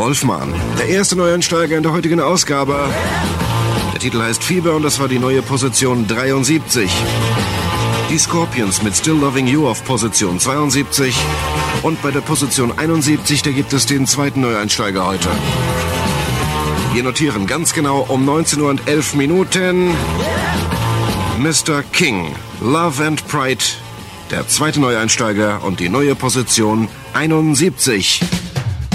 Wolfman. Der erste Neueinsteiger in der heutigen Ausgabe. Der Titel heißt Fieber und das war die neue Position 73. Die Scorpions mit Still Loving You auf Position 72. Und bei der Position 71, da gibt es den zweiten Neueinsteiger heute. Wir notieren ganz genau um 19:11 Uhr Mr. King, Love and Pride, der zweite Neueinsteiger und die neue Position 71.